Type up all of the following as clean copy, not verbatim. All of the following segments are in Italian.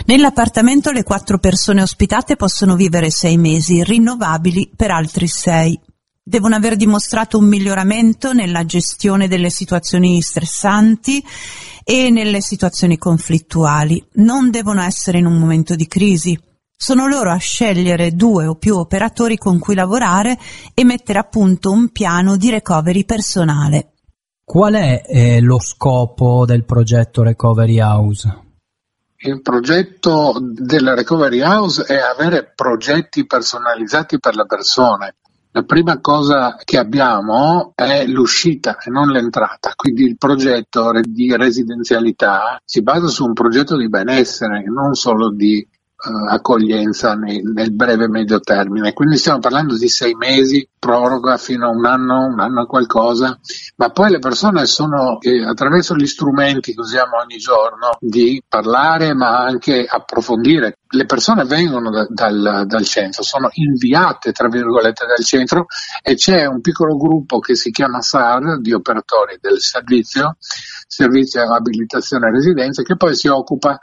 Nell'appartamento le 4 persone ospitate possono vivere 6 mesi, rinnovabili per altri 6. Devono aver dimostrato un miglioramento nella gestione delle situazioni stressanti e nelle situazioni conflittuali. Non devono essere in un momento di crisi. Sono loro a scegliere 2 o più operatori con cui lavorare e mettere a punto un piano di recovery personale. Qual è lo scopo del progetto Recovery House? Il progetto della Recovery House è avere progetti personalizzati per le persone. La prima cosa che abbiamo è l'uscita e non l'entrata, quindi il progetto di residenzialità si basa su un progetto di benessere, non solo di accoglienza nel breve e medio termine. Quindi stiamo parlando di 6 mesi, proroga fino a un anno e qualcosa, ma poi le persone sono attraverso gli strumenti che usiamo ogni giorno di parlare ma anche approfondire. Le persone vengono dal centro, sono inviate tra virgolette dal centro, e c'è un piccolo gruppo che si chiama SAR di operatori del servizio abilitazione e residenza, che poi si occupa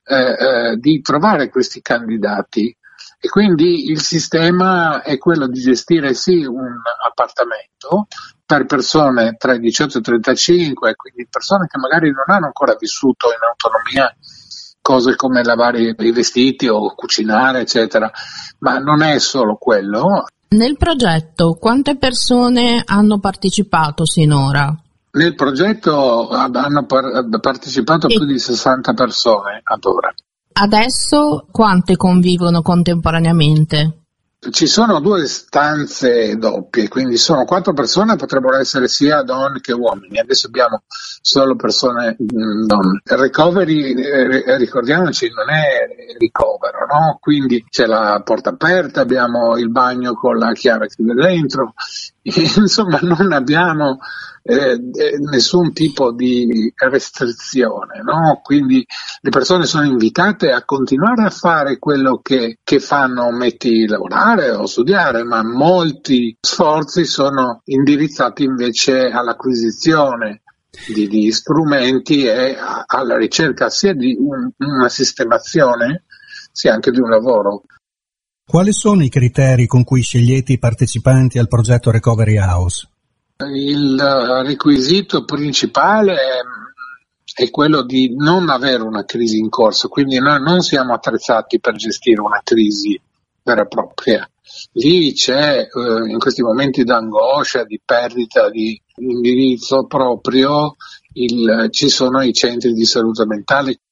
di trovare questi candidati, e quindi il sistema è quello di gestire sì un appartamento per persone tra i 18 e i 35, quindi persone che magari non hanno ancora vissuto in autonomia cose come lavare i vestiti o cucinare eccetera, ma non è solo quello. Nel progetto quante persone hanno partecipato sinora? Nel progetto hanno partecipato più di 60 persone ad ora. Adesso quante convivono contemporaneamente? Ci sono 2 stanze doppie, quindi sono 4 persone, potrebbero essere sia donne che uomini. Adesso abbiamo solo persone donne. Recovery, ricordiamoci, non è ricovero, no? Quindi c'è la porta aperta, abbiamo il bagno con la chiave chiusa dentro, insomma non abbiamo nessun tipo di restrizione, no? Quindi le persone sono invitate a continuare a fare quello che fanno, metti lavorare o studiare, ma molti sforzi sono indirizzati invece all'acquisizione di strumenti e alla ricerca sia di una sistemazione sia anche di un lavoro. Quali sono i criteri con cui scegliete i partecipanti al progetto Recovery House? Il requisito principale è quello di non avere una crisi in corso, quindi noi non siamo attrezzati per gestire una crisi vera e propria. Lì c'è in questi momenti di angoscia, di perdita di indirizzo proprio, ci sono i centri di salute mentale